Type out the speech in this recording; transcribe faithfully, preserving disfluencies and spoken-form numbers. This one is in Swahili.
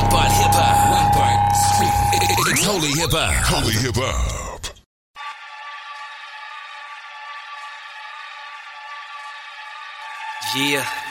One part hip hop. One part street. It's Holy Hip Hop. Holy Hip Hop. Yeah.